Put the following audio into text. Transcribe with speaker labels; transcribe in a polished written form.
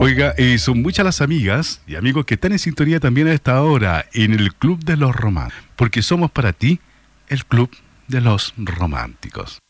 Speaker 1: Oiga, son muchas las amigas y amigos que están en sintonía también a esta hora en el Club de los Románticos, porque somos para ti el Club de los Románticos.